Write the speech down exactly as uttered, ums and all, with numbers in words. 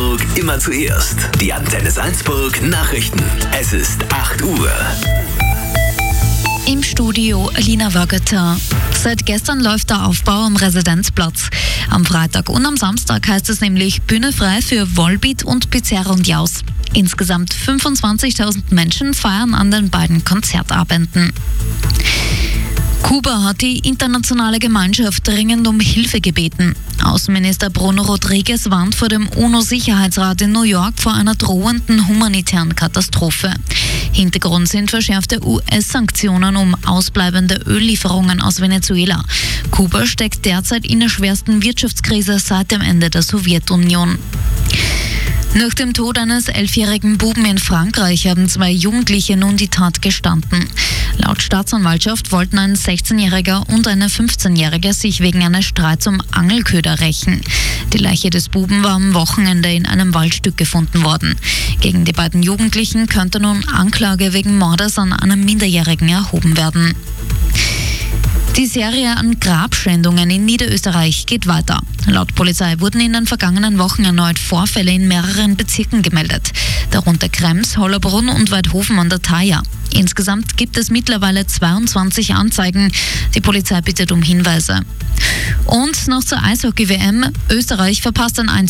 Salzburg immer zuerst. Die Antenne Salzburg Nachrichten. Es ist acht Uhr. Im Studio Lina Wögeter. Seit gestern läuft der Aufbau am Residenzplatz. Am Freitag und am Samstag heißt es nämlich Bühne frei für Volbeat und Pizarra und Jaus. Insgesamt fünfundzwanzigtausend Menschen feiern an den beiden Konzertabenden. Kuba hat die internationale Gemeinschaft dringend um Hilfe gebeten. Außenminister Bruno Rodriguez warnt vor dem UNO-Sicherheitsrat in New York vor einer drohenden humanitären Katastrophe. Hintergrund sind verschärfte U S-Sanktionen um ausbleibende Öllieferungen aus Venezuela. Kuba steckt derzeit in der schwersten Wirtschaftskrise seit dem Ende der Sowjetunion. Nach dem Tod eines elfjährigen Buben in Frankreich haben zwei Jugendliche nun die Tat gestanden. Laut Staatsanwaltschaft wollten ein sechzehnjähriger und eine fünfzehnjährige sich wegen eines Streits um Angelköder rächen. Die Leiche des Buben war am Wochenende in einem Waldstück gefunden worden. Gegen die beiden Jugendlichen könnte nun Anklage wegen Mordes an einem Minderjährigen erhoben werden. Die Serie an Grabschändungen in Niederösterreich geht weiter. Laut Polizei wurden in den vergangenen Wochen erneut Vorfälle in mehreren Bezirken gemeldet, darunter Krems, Hollerbrunn und Weidhofen an der Thaya. Insgesamt gibt es mittlerweile zweiundzwanzig Anzeigen. Die Polizei bittet um Hinweise. Und noch zur Eishockey-W M. Österreich verpasst ein